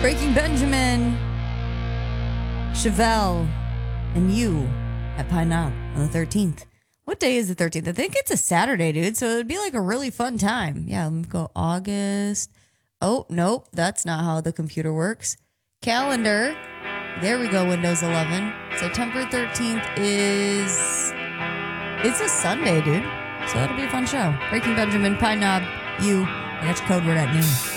Breaking Benjamin, Chevelle, and you at Pine Knob on the 13th. What day is the 13th? I think it's a Saturday, dude. So it'd be like a really fun time. Yeah, let me go August. Oh, nope. That's not how the computer works. Calendar. There we go, Windows 11. September 13th it's a Sunday, dude. So that'll be a fun show. Breaking Benjamin, Pine Knob, you. I got your code word at noon.